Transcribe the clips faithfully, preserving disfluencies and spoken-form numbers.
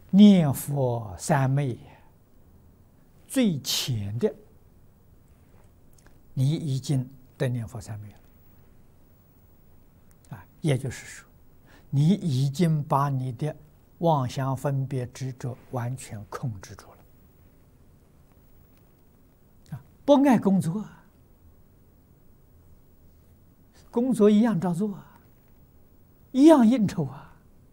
念佛三昧最浅的，你已经得念佛三昧了啊，也就是说，你已经把你的妄想分别执着完全控制住了啊，不爱工作，工作一样照做啊，一样应酬啊。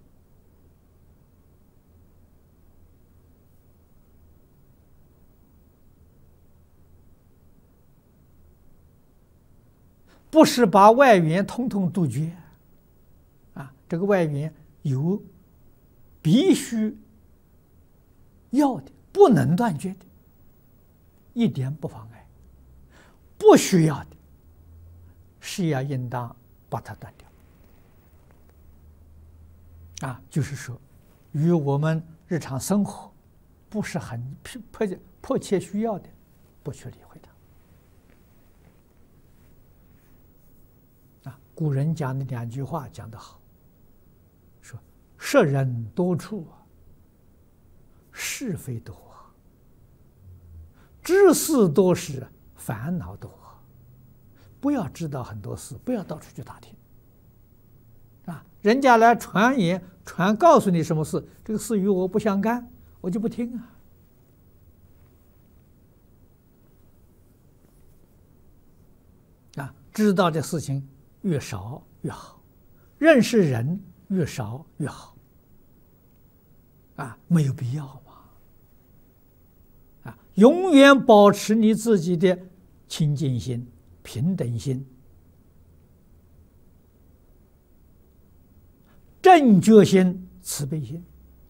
不是把外缘统统杜绝，啊，这个外缘有必须要的、不能断绝的，一点不妨碍；不需要的，是要应当把它断掉。啊，就是说，与我们日常生活不是很迫迫切需要的，不去理会它。古人讲的两句话讲得好，说识人多处啊，是非多啊；知事多时，烦恼多啊。不要知道很多事，不要到处去打听啊。人家来传言传告诉你什么事，这个事与我不相干，我就不听啊。啊，知道的事情越少越好，认识人越少越好，啊，没有必要嘛，啊，永远保持你自己的清净心、平等心、正觉心、慈悲心，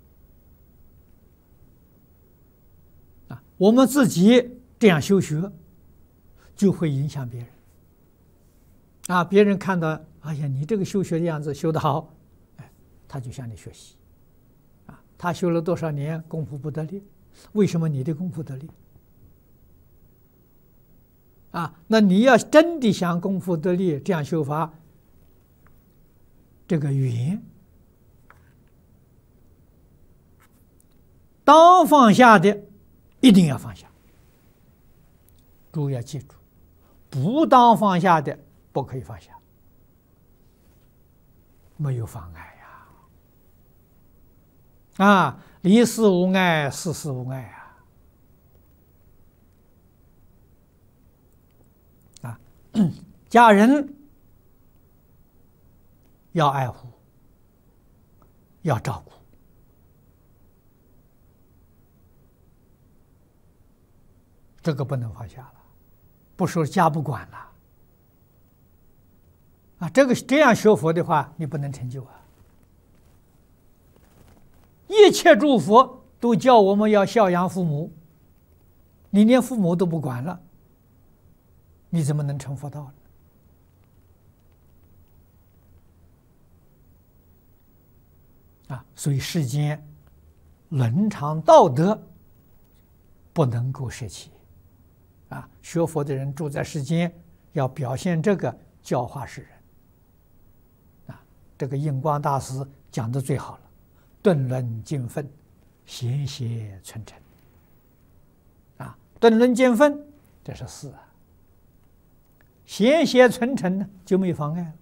啊，我们自己这样修学，就会影响别人。啊，别人看到，哎呀，你这个修学的样子修得好，哎，他就向你学习。啊，他修了多少年功夫不得力，为什么你的功夫得力？啊，那你要真的想功夫得力，这样修法，这个缘当放下的，一定要放下。诸位要记住，不当放下的，不可以放下，没有妨碍呀！啊，离事无碍，事事无碍啊！啊，家人要爱护，要照顾，这个不能放下了，不说家不管了。啊，这个这样学佛的话，你不能成就啊！一切诸佛都叫我们要孝养父母，你连父母都不管了，你怎么能成佛道呢？啊，所以世间伦常道德不能够舍弃。啊，学佛的人住在世间，要表现这个，教化世人。这个印光大师讲的最好了，顿论经分，贤邪存诚。啊，顿论经分，这是事啊；贤邪存诚呢，就没妨碍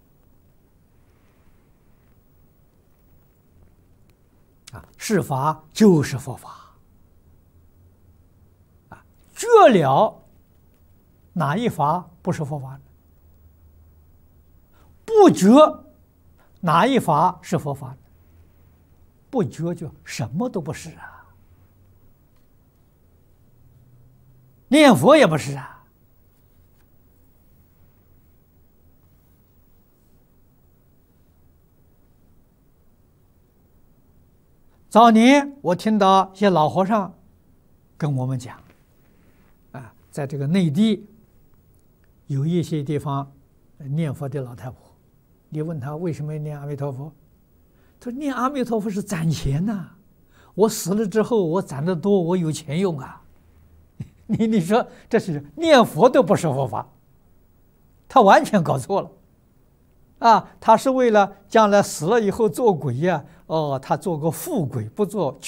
了。啊，是法就是佛法。啊，觉了哪一法不是佛法呢？不觉哪一法是佛法？不觉就什么都不是啊，念佛也不是啊。早年我听到一些老和尚跟我们讲，啊，在这个内地有一些地方念佛的老太婆。你问他为什么要念阿弥陀佛？他说念阿弥陀佛是攒钱呐、啊，我死了之后我攒得多，我有钱用啊。你你说这是念佛都不是佛法，他完全搞错了。啊，他是为了将来死了以后做鬼呀、啊，哦，他做个富鬼，不做